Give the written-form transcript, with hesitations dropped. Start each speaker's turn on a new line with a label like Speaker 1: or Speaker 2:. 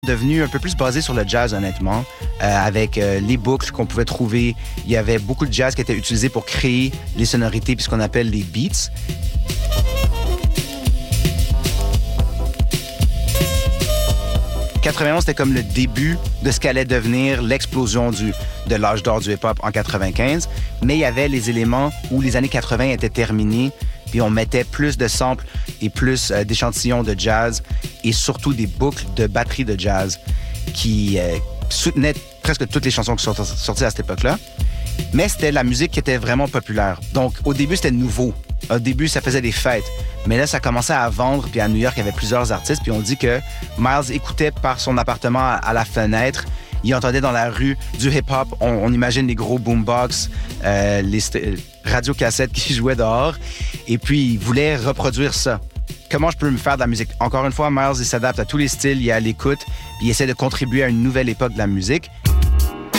Speaker 1: Devenu un peu plus basé sur le jazz, honnêtement, avec les boucles qu'on pouvait trouver. Il y avait beaucoup de jazz qui était utilisé pour créer les sonorités puis ce qu'on appelle les beats. « 91, c'était comme le début de ce qu'allait devenir l'explosion de l'âge d'or du hip-hop en 95. Mais il y avait les éléments où les années 80 étaient terminées, puis on mettait plus de samples et plus d'échantillons de jazz et surtout des boucles de batterie de jazz qui soutenaient presque toutes les chansons qui sont sorties à cette époque-là. Mais c'était la musique qui était vraiment populaire. Donc, au début, c'était nouveau. Au début, ça faisait des fêtes. Mais là, ça commençait à vendre. Puis à New York, il y avait plusieurs artistes. Puis on dit que Miles écoutait par son appartement à la fenêtre. Il entendait dans la rue du hip-hop. On imagine les gros boombox, les radiocassettes qui jouaient dehors. Et puis, il voulait reproduire ça. Comment je peux me faire de la musique? Encore une fois, Miles, il s'adapte à tous les styles, il est à l'écoute, puis il essaie de contribuer à une nouvelle époque de la musique.